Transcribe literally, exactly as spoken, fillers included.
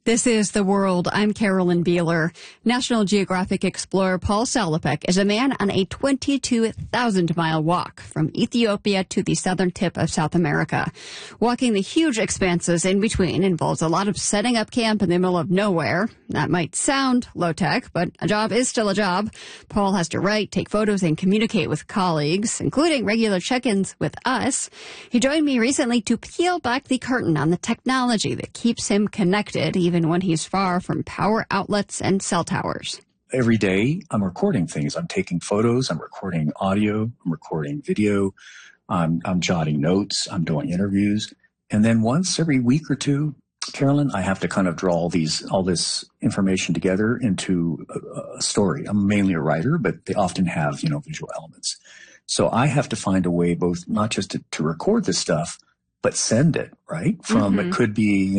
This is The World. I'm Carolyn Beeler. National Geographic explorer Paul Salopek is a man on a twenty-two thousand mile walk from Ethiopia to the southern tip of South America. Walking the huge expanses in between involves a lot of setting up camp in the middle of nowhere. That might sound low-tech, but a job is still a job. Paul has to write, take photos, and communicate with colleagues, including regular check-ins with us. He joined me recently to peel back the curtain on the technology that keeps him connected, even when he's far from power outlets and cell towers. Every day, I'm recording things. I'm taking photos. I'm recording audio. I'm recording video. I'm, I'm jotting notes. I'm doing interviews. And then once every week or two, Carolyn, I have to kind of draw all these, all this information together into a, a story. I'm mainly a writer, but they often have, you know, visual elements. So I have to find a way both not just to, to record this stuff, but send it, right? From, mm-hmm. It could be,